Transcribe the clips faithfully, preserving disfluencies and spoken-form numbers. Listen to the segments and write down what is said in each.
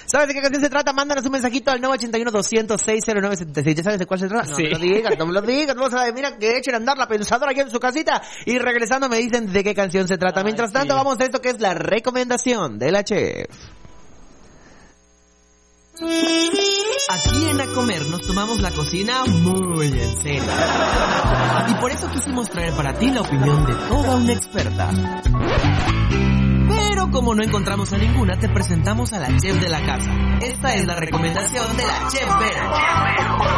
¿Sabes de qué canción se trata? Mándanos un mensajito al nueve ocho uno, dos cero cero, seis cero nueve siete seis. ¿Ya sabes de cuál se trata? No sí. me lo digas, no me lo digas. No sabes, mira, que echen a andar la pensadora aquí en su casita. Y regresando me dicen de qué canción se trata. Ay, Mientras tanto, sí. vamos a esto que es la recomendación de la chef. Aquí en A Comer nos tomamos la cocina muy en serio. Y por eso quisimos traer para ti la opinión de toda una experta. Pero como no encontramos a ninguna, te presentamos a la chef de la casa. Esta es la recomendación de la chef Vera.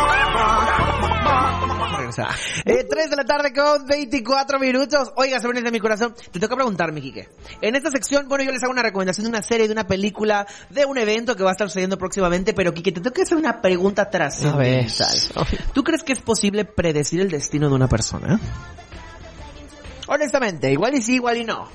Eh, tres de la tarde con veinticuatro minutos. Oiga, se viene de mi corazón. Te toca preguntarme, Quique. En esta sección, bueno, yo les hago una recomendación de una serie, de una película, de un evento que va a estar sucediendo próximamente. Pero, Quique, te toca hacer una pregunta trascendental. ¿Tú crees que es posible predecir el destino de una persona? Honestamente, igual y sí, igual y no.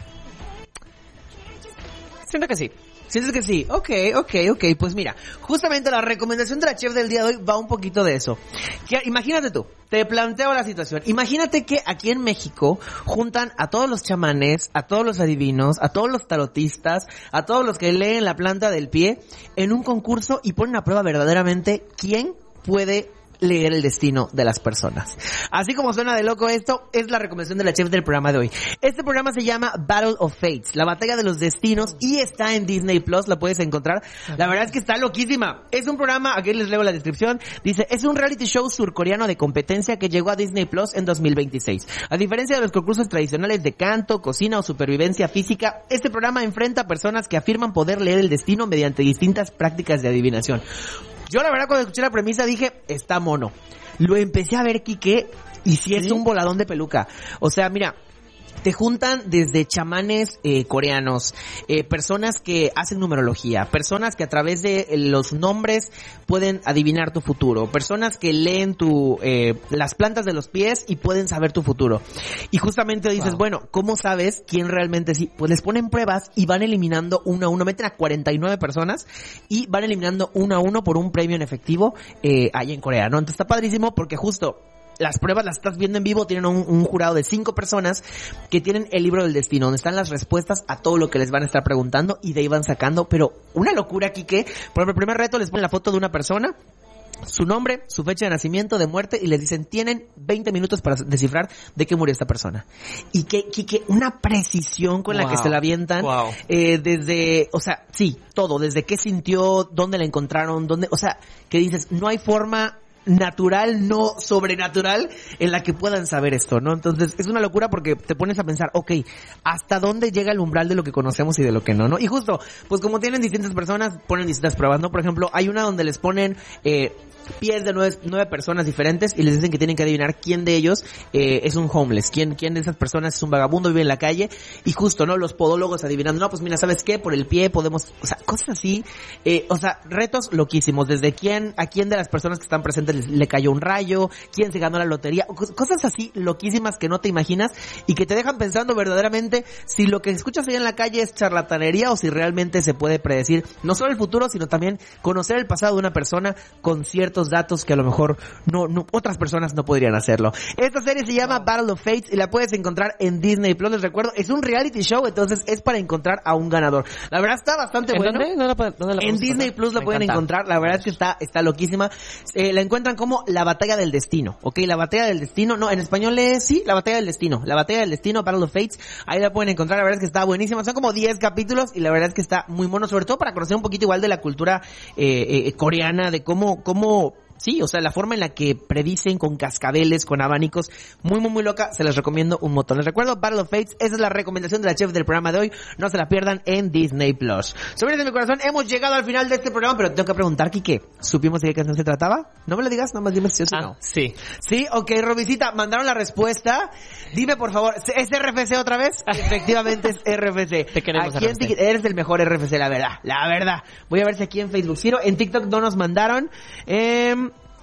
Siento que sí. ¿Sientes que sí? Ok, ok, ok. Pues mira, justamente la recomendación de la chef del día de hoy va un poquito de eso. Que, imagínate tú, te planteo la situación. Imagínate que aquí en México juntan a todos los chamanes, a todos los adivinos, a todos los tarotistas, a todos los que leen la planta del pie en un concurso y ponen a prueba verdaderamente quién puede leer el destino de las personas. Así como suena de loco esto, es la recomendación de la chef del programa de hoy. Este programa se llama Battle of Fates, la batalla de los destinos, y está en Disney Plus, la puedes encontrar. La verdad es que está loquísima. Es un programa, aquí les leo la descripción, dice, es un reality show surcoreano de competencia que llegó a Disney Plus en dos mil veintiséis. A diferencia de los concursos tradicionales de canto, cocina o supervivencia física, este programa enfrenta a personas que afirman poder leer el destino mediante distintas prácticas de adivinación. Yo la verdad cuando escuché la premisa dije, está mono. Lo empecé a ver, Quique, y si es ¿Sí? un voladón de peluca. O sea, mira, te juntan desde chamanes eh, coreanos, eh, personas que hacen numerología, personas que a través de los nombres pueden adivinar tu futuro, personas que leen tu eh, las plantas de los pies y pueden saber tu futuro. Y justamente dices, wow. bueno, ¿cómo sabes quién realmente sí? Pues les ponen pruebas y van eliminando uno a uno, meten a cuarenta y nueve personas y van eliminando uno a uno por un premio en efectivo eh, ahí en Corea, ¿no? Entonces está padrísimo porque justo las pruebas las estás viendo en vivo, tienen un, un jurado de cinco personas que tienen el libro del destino, donde están las respuestas a todo lo que les van a estar preguntando y de ahí van sacando, pero una locura aquí que, por el primer reto les ponen la foto de una persona, su nombre, su fecha de nacimiento, de muerte, y les dicen, tienen veinte minutos para descifrar de qué murió esta persona. Y que, que, que una precisión con wow. la que se la avientan, wow. eh, desde, o sea, sí, todo, desde qué sintió, dónde la encontraron, dónde, o sea, que dices, no hay forma natural, no sobrenatural, en la que puedan saber esto, ¿no? Entonces, es una locura porque te pones a pensar, ok, ¿hasta dónde llega el umbral de lo que conocemos y de lo que no, no? Y justo, pues como tienen distintas personas, ponen distintas pruebas, ¿no? Por ejemplo, hay una donde les ponen eh, pies de nueve, nueve personas diferentes y les dicen que tienen que adivinar quién de ellos eh, es un homeless, quién, quién de esas personas es un vagabundo, vive en la calle, y justo, ¿no? Los podólogos adivinando, no, pues mira, ¿sabes qué? Por el pie podemos, o sea, cosas así, eh, o sea, retos loquísimos, desde quién, a quién de las personas que están presentes le, le cayó un rayo, quién se ganó la lotería, cosas así loquísimas que no te imaginas y que te dejan pensando verdaderamente si lo que escuchas ahí en la calle es charlatanería o si realmente se puede predecir no solo el futuro, sino también conocer el pasado de una persona con ciertos datos que a lo mejor no, no otras personas no podrían hacerlo. Esta serie se llama Battle of Fates y la puedes encontrar en Disney Plus. Les recuerdo, es un reality show, entonces es para encontrar a un ganador. La verdad está bastante bueno. ¿Dónde? ¿Dónde la, dónde la en Disney pasar? Plus la Me pueden encanta. encontrar. La verdad es que está está loquísima. Eh, la encuentran como La Batalla del Destino, ¿ok? La Batalla del Destino, no, en español es, sí, La Batalla del Destino. La Batalla del Destino, Battle of Fates. Ahí la pueden encontrar. La verdad es que está buenísima. Son como diez capítulos y la verdad es que está muy mono, sobre todo para conocer un poquito igual de la cultura eh, eh, coreana, de cómo cómo sí, o sea, la forma en la que predicen con cascabeles, con abanicos, muy, muy, muy loca, se les recomiendo un montón. Les recuerdo, Battle of Fates, esa es la recomendación de la chef del programa de hoy, no se la pierdan en Disney Plus. Sobrinos de mi corazón, hemos llegado al final de este programa, pero tengo que preguntar, Quique, ¿supimos de qué canción se trataba? No me lo digas, nomás dime si sí o ah, no. Sí. Sí, ok, Robicita, mandaron la respuesta, dime por favor, ¿es R F C otra vez? Efectivamente es R F C. Te queremos, aquí en R F C. Eres el mejor R F C, la verdad, la verdad. Voy a ver si aquí en Facebook, Ciro, en TikTok no nos mandaron, eh...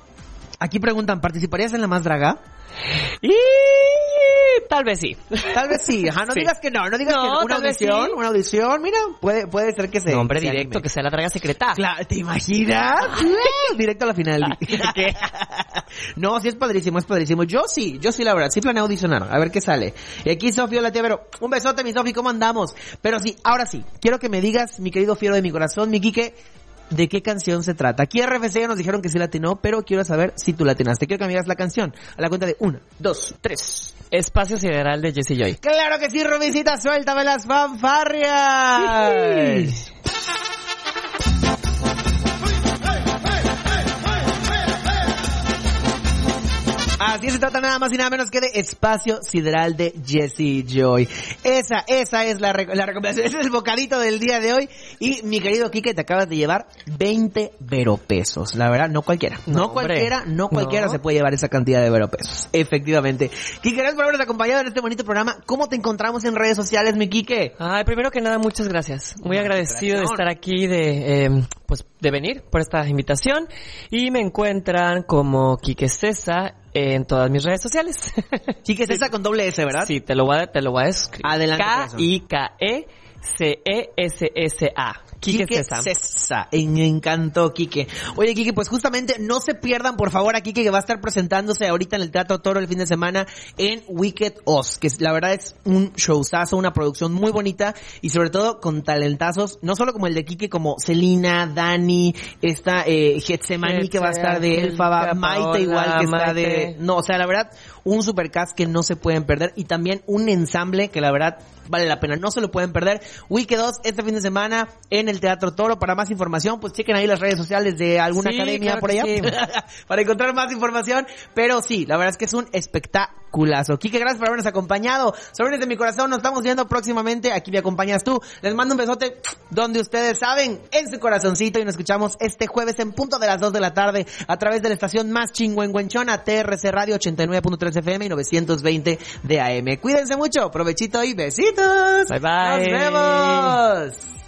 Aquí preguntan, ¿participarías en La Más Draga? Y tal vez sí. Tal vez sí. Ajá, no sí. digas que no, no digas no, que no. Una audición, sí. una audición, mira, puede puede ser que se... Nombre se directo, anime. que sea la draga secreta. Claro, ¿te imaginas? Directo a la final. No, sí es padrísimo, es padrísimo. Yo sí, yo sí la verdad, sí planeo audicionar, a ver qué sale. Y aquí Sofía, la tía Vero, un besote mi Sofi, ¿cómo andamos? Pero sí, ahora sí, quiero que me digas, mi querido fiero de mi corazón, mi Quique, de qué canción se trata. Aquí R F C ya nos dijeron que sí la atinó, pero quiero saber si tú la atinaste. Quiero que me digas la canción. A la cuenta de una, dos, tres. Espacio Sideral de Jessie Joy. ¡Claro que sí, Rubicita! ¡Suéltame las fanfarrias! Así se trata nada más y nada menos que de Espacio Sideral de Jessie Joy. Esa, esa es la, rec- la recomendación, ese es el bocadito del día de hoy. Y mi querido Quique, te acabas de llevar veinte veropesos. La verdad, no cualquiera. No, No, cualquiera, hombre. no cualquiera No. se puede llevar esa cantidad de veropesos. Efectivamente. Quique, gracias por habernos acompañado en este bonito programa. ¿Cómo te encontramos en redes sociales, mi Quique? Ay, primero que nada, muchas gracias. Muy agradecido de gracias. estar aquí, de, eh, pues, de venir por esta invitación. Y me encuentran como Quique Cesa en todas mis redes sociales. Quique César con doble S, ¿verdad? Sí, te lo voy a, te lo voy a escribir. Adelante, K corazón. I K E C E S S A. Quique Cesa. Cesa. Me encantó, Quique. Oye, Quique, pues justamente no se pierdan, por favor, a Quique, que va a estar presentándose ahorita en el Teatro Toro el fin de semana en Wicked Oz, que la verdad es un showzazo, una producción muy bonita y sobre todo con talentazos, no solo como el de Quique, como Celina, Dani, esta eh, Getsemani que va a estar de Elfaba, Angélica, Maite Paola, igual que está de... Maite. No, o sea, la verdad, un supercast que no se pueden perder y también un ensamble que la verdad vale la pena, no se lo pueden perder. Wicked dos este fin de semana en el Teatro Toro. Para más información, pues chequen ahí las redes sociales de alguna Sí, academia claro por que allá sí. para encontrar más información. Pero sí, la verdad es que es un espectaculazo. Quique, gracias por habernos acompañado. Sobrinos de mi corazón, nos estamos viendo próximamente. Aquí me acompañas tú. Les mando un besote donde ustedes saben, en su corazoncito, y nos escuchamos este jueves en punto de las dos de la tarde a través de la estación más chingüengüenchona, T R C Radio ochenta y nueve punto tres F M y novecientos veinte de A M. Cuídense mucho, provechito y besitos. Bye, bye. Nos vemos.